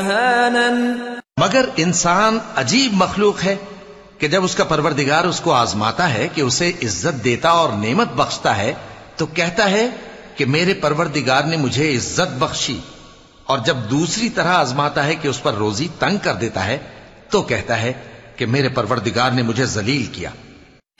मगर इंसान अजीब मखलूक है कि जब उसका परवरदिगार उसको आजमाता है कि उसे इज्जत देता और नेमत बख्शता है तो कहता है कि मेरे परवरदिगार ने मुझे इज्जत बख्शी, और जब दूसरी तरह आजमाता है कि उस पर रोजी तंग कर देता है तो कहता है कि मेरे परवरदिगार ने मुझे जलील किया।